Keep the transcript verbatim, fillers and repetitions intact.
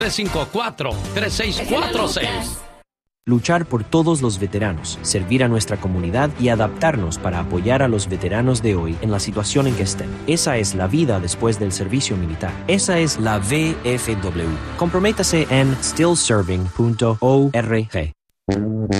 tres cinco cuatro, tres seis cuatro seis. Luchar por todos los veteranos, servir a nuestra comunidad y adaptarnos para apoyar a los veteranos de hoy en la situación en que estén. Esa es la vida después del servicio militar. Esa es la V F W. Comprométase en still serving punto org.